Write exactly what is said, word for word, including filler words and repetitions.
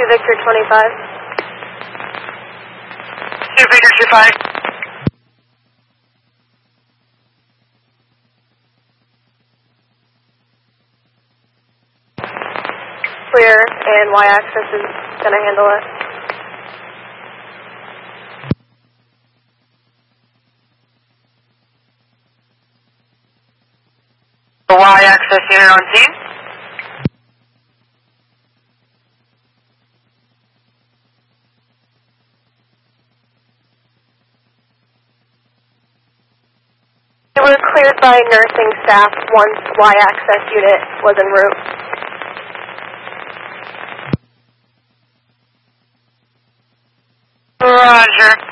two Victor twenty-five. two Victor twenty-five. Clear, and Y-axis is going to handle it. The Y-axis unit on scene. They were cleared by nursing staff once Y-axis unit was en route. Roger.